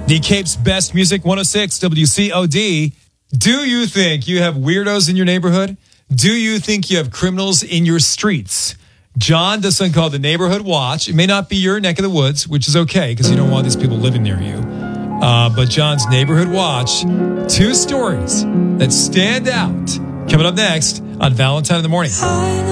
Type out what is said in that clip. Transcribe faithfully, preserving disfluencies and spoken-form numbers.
The Cape's best music, one oh six W C O D. Do you think you have weirdos in your neighborhood? Do you think you have criminals in your streets? John does something called the Neighborhood Watch. It may not be your neck of the woods, which is okay because you don't want these people living near you. Uh, but John's Neighborhood Watch, two stories that stand out. Coming up next on Valentine in the Morning.